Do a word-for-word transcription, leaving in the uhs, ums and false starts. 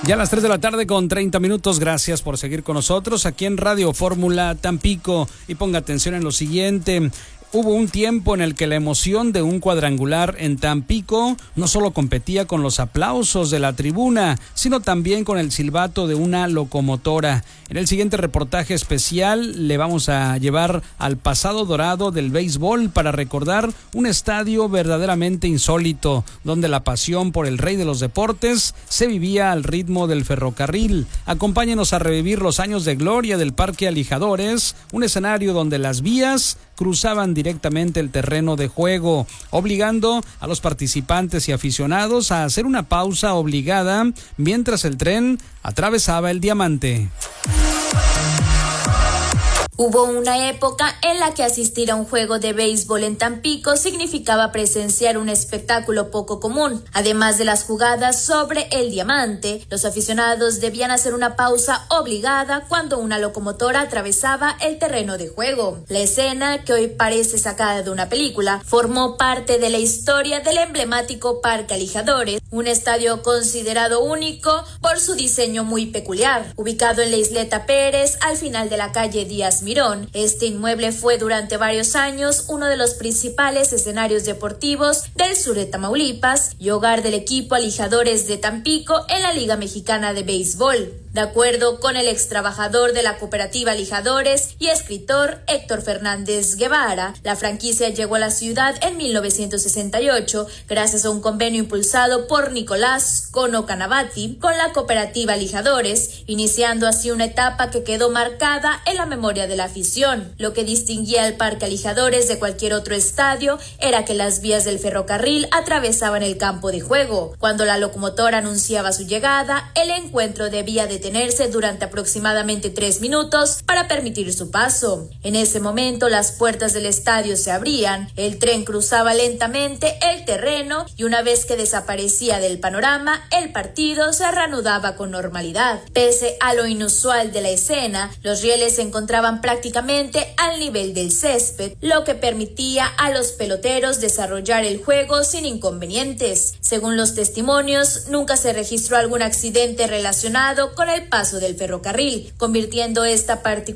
Ya a las tres de la tarde con treinta minutos, gracias por seguir con nosotros aquí en Radio Fórmula Tampico. Y ponga atención en lo siguiente. Hubo un tiempo en el que la emoción de un cuadrangular en Tampico no solo competía con los aplausos de la tribuna, sino también con el silbato de una locomotora. En el siguiente reportaje especial le vamos a llevar al pasado dorado del béisbol para recordar un estadio verdaderamente insólito, donde la pasión por el rey de los deportes se vivía al ritmo del ferrocarril. Acompáñenos a revivir los años de gloria del Parque Alijadores, un escenario donde las vías cruzaban directamente el terreno de juego, obligando a los participantes y aficionados a hacer una pausa obligada mientras el tren atravesaba el diamante. Hubo una época en la que asistir a un juego de béisbol en Tampico significaba presenciar un espectáculo poco común. Además de las jugadas sobre el diamante, los aficionados debían hacer una pausa obligada cuando una locomotora atravesaba el terreno de juego. La escena, que hoy parece sacada de una película, formó parte de la historia del emblemático Parque Alijadores, un estadio considerado único por su diseño muy peculiar. Ubicado en la Isleta Pérez, al final de la calle Díaz Mirón, este inmueble fue durante varios años uno de los principales escenarios deportivos del sur de Tamaulipas y hogar del equipo Alijadores de Tampico en la Liga Mexicana de Béisbol. De acuerdo con el ex trabajador de la cooperativa Alijadores y escritor Héctor Fernández Guevara, la franquicia llegó a la ciudad en mil novecientos sesenta y ocho gracias a un convenio impulsado por Nicolás Cono Canavati con la cooperativa Alijadores, iniciando así una etapa que quedó marcada en la memoria de la afición. Lo que distinguía al Parque Alijadores de cualquier otro estadio era que las vías del ferrocarril atravesaban el campo de juego. Cuando la locomotora anunciaba su llegada, el encuentro debía de detenerse durante aproximadamente tres minutos para permitir su paso. En ese momento las puertas del estadio se abrían, el tren cruzaba lentamente el terreno y una vez que desaparecía del panorama, el partido se reanudaba con normalidad. Pese a lo inusual de la escena, los rieles se encontraban prácticamente al nivel del césped, lo que permitía a los peloteros desarrollar el juego sin inconvenientes. Según los testimonios, nunca se registró algún accidente relacionado con el paso del ferrocarril, convirtiendo esta partida